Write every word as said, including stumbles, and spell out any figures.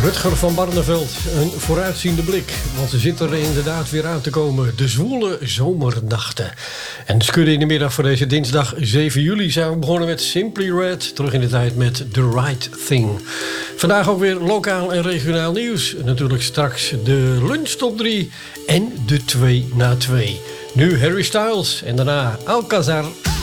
Rutger van Barneveld, een vooruitziende blik. Want ze zitten er inderdaad weer aan te komen. De zwoele zomernachten. En de skudde in de middag voor deze dinsdag zeven juli zijn we begonnen met Simply Red. Terug in de tijd met The Right Thing. Vandaag ook weer lokaal en regionaal nieuws. Natuurlijk straks de lunch top drie en de twee na twee. Nu Harry Styles en daarna Alcazar.